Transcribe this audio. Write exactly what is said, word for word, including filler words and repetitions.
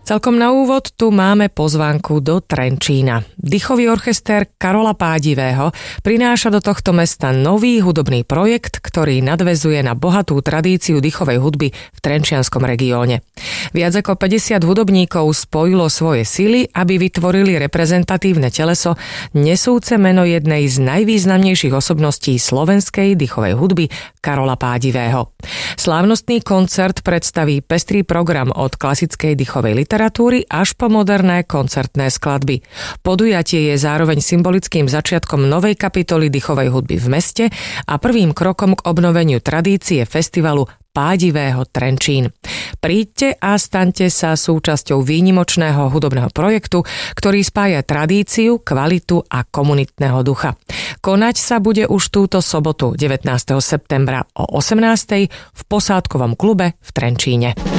Celkom na úvod tu máme pozvánku do Trenčína. Dychový orchester Karola Pádivého prináša do tohto mesta nový hudobný projekt, ktorý nadväzuje na bohatú tradíciu dychovej hudby v trenčianskom regióne. Viac ako päťdesiat hudobníkov spojilo svoje sily, aby vytvorili reprezentatívne teleso nesúce meno jednej z najvýznamnejších osobností slovenskej dychovej hudby Karola Pádivého. Slávnostný koncert predstaví pestrý program od klasickej dychovej literatúry až po moderné koncertné skladby. Podujatie je zároveň symbolickým začiatkom novej kapitoly dychovej hudby v meste a prvým krokom k obnoveniu tradície festivalu Pádivého Trenčín. Príďte a staňte sa súčasťou výnimočného hudobného projektu, ktorý spája tradíciu, kvalitu a komunitného ducha. Konať sa bude už túto sobotu devätnásteho septembra o osemnástej v posádkovom klube v Trenčíne.